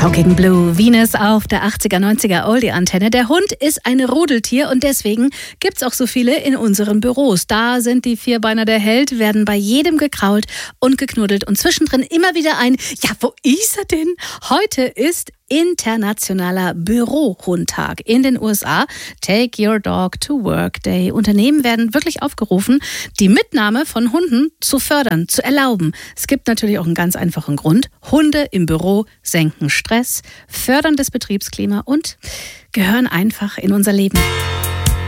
Shocking Blue, Venus auf der 80er, 90er Oldie-Antenne. Der Hund ist ein Rudeltier und deswegen gibt's auch so viele in unseren Büros. Da sind die Vierbeiner der Held, werden bei jedem gekrault und geknuddelt und zwischendrin immer wieder ein, ja, wo ist er denn? Heute ist Internationaler Bürohundtag in den USA. Take Your Dog to Work Day. Unternehmen werden wirklich aufgerufen, die Mitnahme von Hunden zu fördern, zu erlauben. Es gibt natürlich auch einen ganz einfachen Grund. Hunde im Büro senken Stress, fördern das Betriebsklima und gehören einfach in unser Leben.